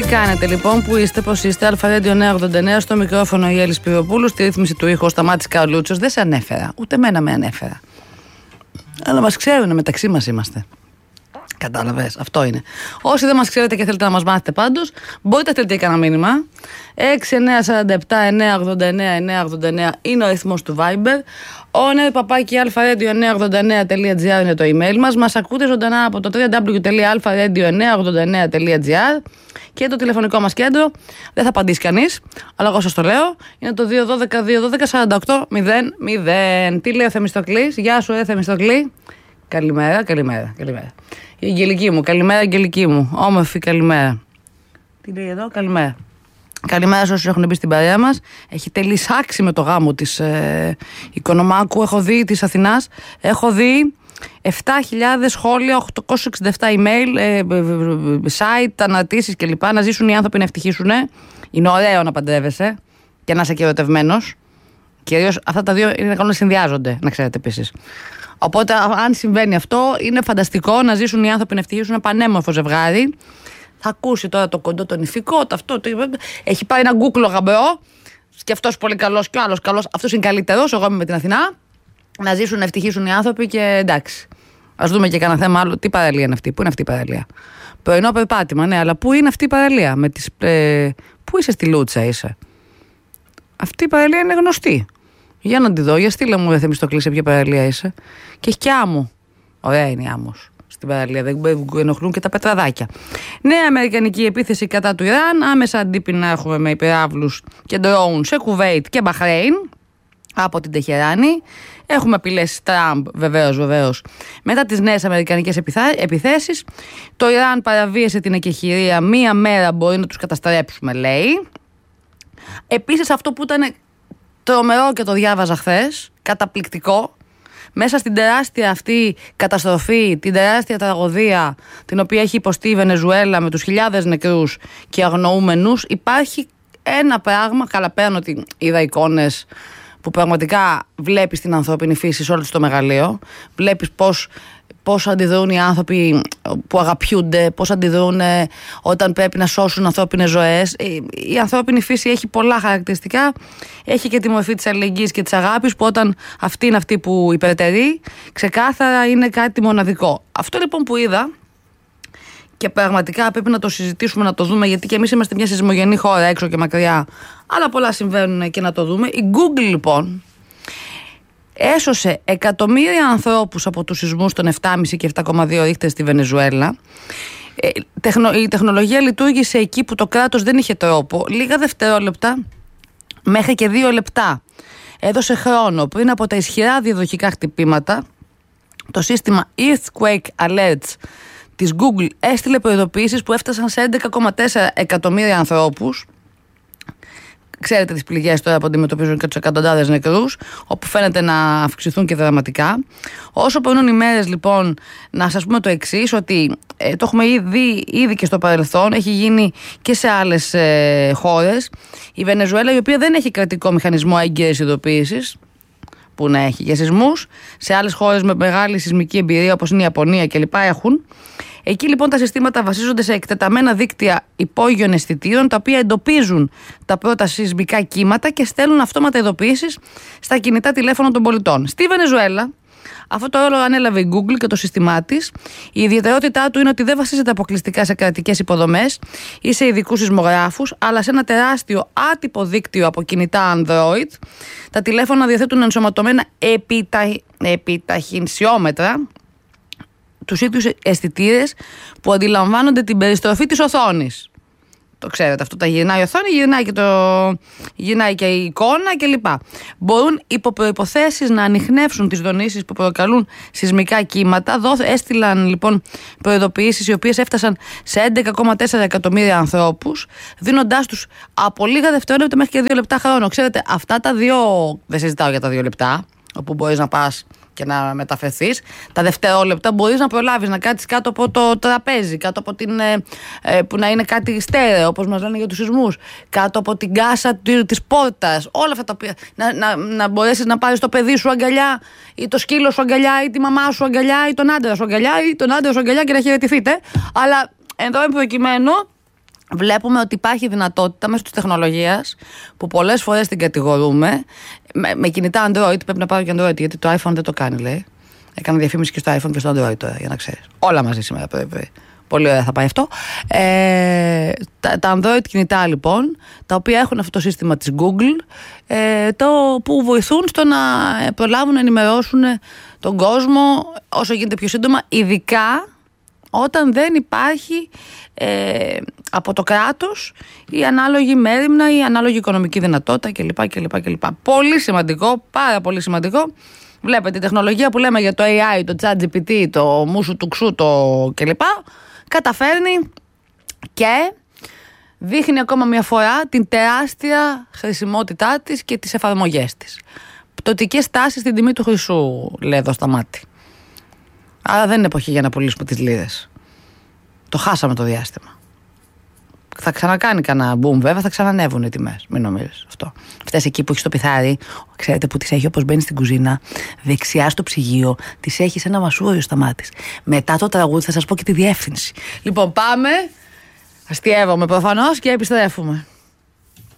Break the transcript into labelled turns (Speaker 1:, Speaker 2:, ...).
Speaker 1: κάνετε λοιπόν, που είστε, πώς είστε? Αλφα-Radio 989, στο μικρόφωνο η Έλλη Σπυροπούλου, στη ρύθμιση του ήχου ο Σταμάτης Καρλούτσος. Δεν σε ανέφερα, ούτε εμένα με ανέφερα. Αλλά μας ξέρουν, μεταξύ μας είμαστε. Κατάλαβες, αυτό είναι. Όσοι δεν μας ξέρετε και θέλετε να μας μάθετε πάντως, μπορείτε να στείλετε κανένα μήνυμα. 6947-989-989 είναι ο αριθμός του Viber. owner@alpha-radio989.gr είναι το email μας. Μας ακούτε ζωντανά από το www.alpha-radio989.gr και το τηλεφωνικό μας κέντρο. Δεν θα απαντήσει κανείς, αλλά εγώ σας το λέω. Είναι το 212-212-48-00. Τι λέει ο Θεμιστοκλής? Γεια σου, Θεμιστοκλή. Καλημέρα. Η Αγγελική μου, καλημέρα Αγγελική μου. Όμορφη καλημέρα. Τι λέει εδώ? Καλημέρα. Καλημέρα σε όσους έχουν μπει στην παρέα μας. Έχει τελεισάξει με το γάμο της Οικονομάκου. Έχω δει της Αθηνάς. Έχω δει 7.000 σχόλια, 867 email, site, αναρτήσεις κλπ. Να ζήσουν οι άνθρωποι, να ευτυχήσουν. Είναι ωραίο να παντρεύεσαι και να είσαι και ερωτευμένος. Κυρίως αυτά τα δύο είναι καλό να συνδυάζονται, να ξέρετε επίσης. Οπότε, αν συμβαίνει αυτό, είναι φανταστικό να ζήσουν οι άνθρωποι, να ευτυχήσουν ένα πανέμορφο ζευγάρι. Θα ακούσει τώρα το κοντό, το νηφικό, έχει πάει ένα γκούκλο γαμπρό. Και αυτός πολύ καλός και ο άλλος καλός. Αυτός είναι καλύτερος. Εγώ είμαι με την Αθηνά. Να ζήσουν, να ευτυχήσουν οι άνθρωποι και εντάξει. Ας δούμε και κανένα θέμα άλλο. Τι παραλία είναι αυτή? Πού είναι αυτή η παραλία? Πρωινό περπάτημα, ναι, αλλά πού είναι αυτή η παραλία? Πού είσαι? Στη Λούτσα είσαι? Αυτή η παραλία είναι γνωστή. Για να τη δω, για στείλε μου, δεν Θεμιστοκλή, σε ποια παραλία είσαι. Και έχει και άμμο. Ωραία είναι η άμμος στην παραλία, δεν ενοχλούν και τα πετραδάκια. Νέα αμερικανική επίθεση κατά του Ιράν. Άμεσα αντίπεινα έχουμε με υπεράβλους και ντρόουν σε Κουβέιτ και Μπαχρέιν από την Τεχεράνη. Έχουμε απειλές Τραμπ, βεβαίως. Μετά τις νέες αμερικανικές επιθέσεις, το Ιράν παραβίασε την εκεχηρία. Μία μέρα μπορεί να τους καταστρέψουμε, λέει. Επίσης, αυτό που ήταν τρομερό και το διάβαζα χθες, καταπληκτικό, μέσα στην τεράστια αυτή καταστροφή, την τεράστια τραγωδία την οποία έχει υποστεί η Βενεζουέλα με τους χιλιάδες νεκρούς και αγνοούμενους, υπάρχει ένα πράγμα, καλά πέραν ότι είδα εικόνες που πραγματικά βλέπεις την ανθρώπινη φύση σε όλο το μεγαλείο, βλέπεις πώς αντιδρούν οι άνθρωποι που αγαπιούνται, πώς αντιδρούν όταν πρέπει να σώσουν ανθρώπινες ζωές. Η ανθρώπινη φύση έχει πολλά χαρακτηριστικά. Έχει και τη μορφή της αλληλεγγύης και της αγάπης, που όταν αυτή είναι αυτή που υπερτερεί, ξεκάθαρα είναι κάτι μοναδικό. Αυτό λοιπόν που είδα, και πραγματικά πρέπει να το συζητήσουμε, να το δούμε, γιατί και εμείς είμαστε μια σεισμογενή χώρα, έξω και μακριά, αλλά πολλά συμβαίνουν και να το δούμε. Η Google λοιπόν έσωσε εκατομμύρια ανθρώπους από τους σεισμούς των 7,5 και 7,2 ρίχτερ στη Βενεζουέλα. Η τεχνολογία λειτουργήσε εκεί που το κράτος δεν είχε τρόπο. Λίγα δευτερόλεπτα μέχρι και 2 λεπτά έδωσε χρόνο πριν από τα ισχυρά διαδοχικά χτυπήματα. Το σύστημα Earthquake Alerts της Google έστειλε προειδοποιήσεις που έφτασαν σε 11,4 εκατομμύρια ανθρώπους. Ξέρετε τις πληγές τώρα που αντιμετωπίζουν και τους εκατοντάδες νεκρούς, όπου φαίνεται να αυξηθούν και δραματικά. Όσο περνούν οι μέρες λοιπόν, να σας πούμε το εξής, ότι το έχουμε δει ήδη και στο παρελθόν, έχει γίνει και σε άλλες χώρες. Η Βενεζουέλα, η οποία δεν έχει κρατικό μηχανισμό έγκαιρης ειδοποίησης, που να έχει για σεισμούς, σε άλλες χώρες με μεγάλη σεισμική εμπειρία όπως είναι η Ιαπωνία κλπ. Έχουν. Εκεί λοιπόν τα συστήματα βασίζονται σε εκτεταμένα δίκτυα υπόγειων αισθητήρων, τα οποία εντοπίζουν τα πρώτα σεισμικά κύματα και στέλνουν αυτόματα ειδοποιήσεις στα κινητά τηλέφωνα των πολιτών. Στη Βενεζουέλα, αυτό το ρόλο ανέλαβε η Google και το σύστημά της. Η ιδιαιτερότητά του είναι ότι δεν βασίζεται αποκλειστικά σε κρατικές υποδομές ή σε ειδικούς σεισμογράφους, αλλά σε ένα τεράστιο άτυπο δίκτυο από κινητά Android. Τα τηλέφωνα διαθέτουν ενσωματωμένα επιταχυνσιόμετρα, τους ίδιους αισθητήρες που αντιλαμβάνονται την περιστροφή της οθόνης. Το ξέρετε αυτό, τα γυρνάει η οθόνη, γυρνάει και η εικόνα κλπ. Μπορούν υπό προϋποθέσεις να ανιχνεύσουν τις δονήσεις που προκαλούν σεισμικά κύματα. Έστειλαν λοιπόν προειδοποιήσεις οι οποίες έφτασαν σε 11,4 εκατομμύρια ανθρώπους, δίνοντάς τους από λίγα δευτερόλεπτα μέχρι και 2 λεπτά χρόνο. Ξέρετε, αυτά τα δύο, δεν συζητάω για τα 2 λεπτά, όπου μπορείς να πας και να μεταφερθείς. Τα δευτερόλεπτα μπορείς να προλάβεις να κάτσεις κάτω από το τραπέζι, κάτω από που να είναι κάτι στέρεο, όπως μας λένε για τους σεισμούς, κάτω από την κάσα της πόρτας, όλα αυτά τα οποία. Να μπορέσεις να πάρεις το παιδί σου αγκαλιά, ή το σκύλο σου αγκαλιά, ή τη μαμά σου αγκαλιά, ή τον άντρα σου αγκαλιά, ή τον άντρα σου αγκαλιά και να χαιρετηθείτε. Αλλά εδώ προκειμένου βλέπουμε ότι υπάρχει δυνατότητα μέσω της τεχνολογίας, που πολλές φορές την κατηγορούμε, με κινητά Android, πρέπει να πάρω και Android, γιατί το iPhone δεν το κάνει, λέει. Έκανα διαφήμιση και στο iPhone και στο Android τώρα, για να ξέρεις. Όλα μαζί σήμερα πρέπει. Πολύ ωραία θα πάει αυτό. Τα Android κινητά λοιπόν, τα οποία έχουν αυτό το σύστημα της Google, που βοηθούν στο να προλάβουν να ενημερώσουν τον κόσμο όσο γίνεται πιο σύντομα, ειδικά όταν δεν υπάρχει από το κράτος η ανάλογη μέριμνα, η ανάλογη οικονομική δυνατότητα κλπ. Πολύ σημαντικό, πάρα πολύ σημαντικό. Βλέπετε, η τεχνολογία που λέμε για το AI, το ChatGPT, το μουσου του ξού, το κλπ, καταφέρνει και δείχνει ακόμα μια φορά την τεράστια χρησιμότητά της και τις εφαρμογές της. Πτωτικές τάσεις στην τιμή του χρυσού, λέει εδώ στα μάτι. Άρα δεν είναι εποχή για να πουλήσουμε τις λίρες. Το χάσαμε το διάστημα. Θα ξανακάνει κανένα boom, βέβαια, θα ξανανεύουν οι τιμές. Μην νομίζεις αυτό. Αυτές εκεί που έχεις το πιθάρι, ξέρετε που τις έχει όπως μπαίνει στην κουζίνα, δεξιά στο ψυγείο, τις έχει σε ένα μασούριο Σταμάτης. Μετά το τραγούδι θα σας πω και τη διεύθυνση. Λοιπόν, πάμε. Αστειεύομαι προφανώς και επιστρέφουμε.